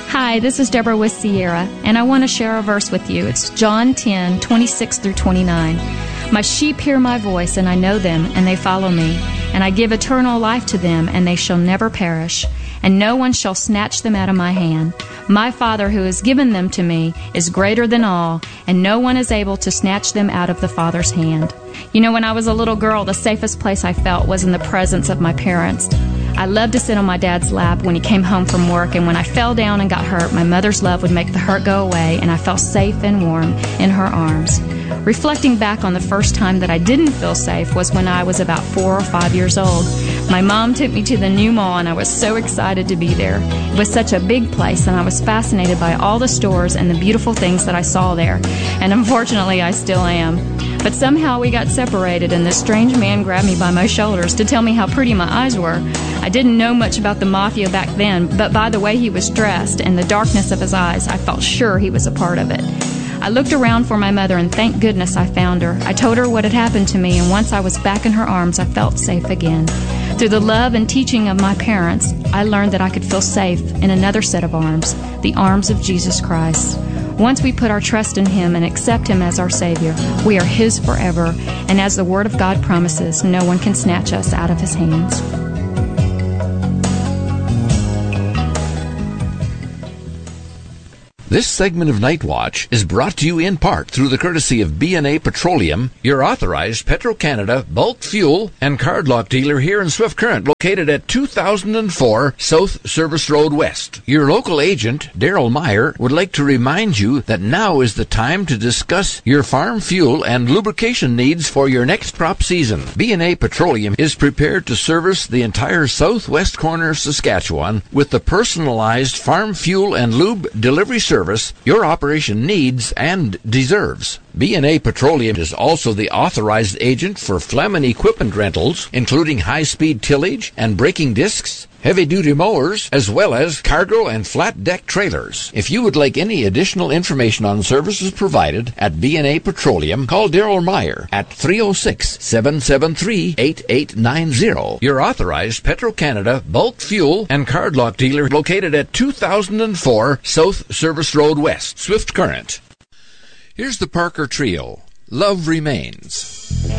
Hi, this is Deborah with Sierra, and I want to share a verse with you. It's John 10:26-29. My sheep hear my voice, and I know them, and they follow me. And I give eternal life to them, and they shall never perish, and no one shall snatch them out of my hand. My Father who has given them to me is greater than all, and no one is able to snatch them out of the Father's hand. You know, when I was a little girl, the safest place I felt was in the presence of my parents. I loved to sit on my dad's lap when he came home from work, and when I fell down and got hurt, my mother's love would make the hurt go away, and I felt safe and warm in her arms. Reflecting back on the first time that I didn't feel safe was when I was about 4 or 5 years old. My mom took me to the new mall, and I was so excited to be there. It was such a big place, and I was fascinated by all the stores and the beautiful things that I saw there. And unfortunately, I still am. But somehow we got separated, and this strange man grabbed me by my shoulders to tell me how pretty my eyes were. I didn't know much about the mafia back then, but by the way he was dressed and the darkness of his eyes, I felt sure he was a part of it. I looked around for my mother, and thank goodness I found her. I told her what had happened to me, and once I was back in her arms, I felt safe again. Through the love and teaching of my parents, I learned that I could feel safe in another set of arms, the arms of Jesus Christ. Once we put our trust in Him and accept Him as our Savior, we are His forever, and as the Word of God promises, no one can snatch us out of His hands. This segment of Night Watch is brought to you in part through the courtesy of B&A Petroleum, your authorized Petro-Canada bulk fuel and card lock dealer here in Swift Current, located at 2004 South Service Road West. Your local agent, Daryl Meyer, would like to remind you that now is the time to discuss your farm fuel and lubrication needs for your next crop season. B&A Petroleum is prepared to service the entire southwest corner of Saskatchewan with the personalized farm fuel and lube delivery service your operation needs and deserves. B&A Petroleum is also the authorized agent for Flemin equipment rentals, including high-speed tillage and braking discs, heavy-duty mowers, as well as cargo and flat-deck trailers. If you would like any additional information on services provided at B&A Petroleum, call Daryl Meyer at 306-773-8890. Your authorized Petro-Canada bulk fuel and card lock dealer located at 2004 South Service Road West, Swift Current. Here's the Parker Trio. Love Remains.